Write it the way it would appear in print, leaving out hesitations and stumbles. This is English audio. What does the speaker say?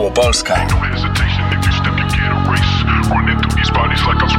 Polska. No hesitation, if you step, you get erased. Run into these bodies like I'm